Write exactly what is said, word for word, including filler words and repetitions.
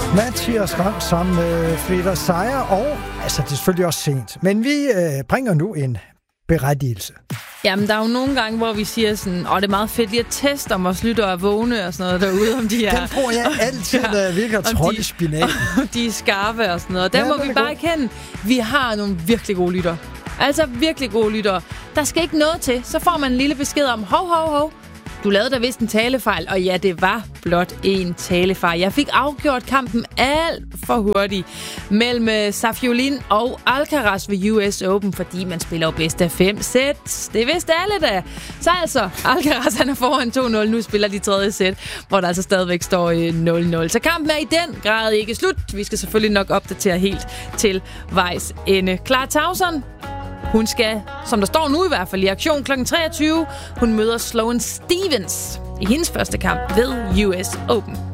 Mathias Ram sammen med Frida Seier, og altså, det er selvfølgelig også sent. Men vi øh, bringer nu en berettigelse. Jamen, der er jo nogle gange, hvor vi siger sådan, åh, det er meget fedt lige at teste, om vores lyttere er vågne og sådan noget derude, om de er... Den tror jeg altid, der ja, virker trådt i spinaten. Om de er skarpe og sådan noget. Der ja, må vi bare erkende, vi har nogle virkelig gode lyttere. Altså virkelig gode lyttere. Der skal ikke noget til, så får man en lille besked om, hov, hov, hov. Du lavede da vist en talefejl, og ja, det var blot en talefejl. Jeg fik afgjort kampen alt for hurtigt mellem Safiullin og Alcaraz ved U S Open, fordi man spiller jo bedst af fem sæt. Det vidste alle da. Så altså, Alcaraz han er foran to nul. Nu spiller de tredje sæt, hvor der altså stadigvæk står nul nul. Så kampen er i den grad ikke slut. Vi skal selvfølgelig nok opdatere helt til vejs ende. Clara Tauson, hun skal, som der står nu i hvert fald, i aktion klokken treogtyve. Hun møder Sloane Stevens i hendes første kamp ved U S Open.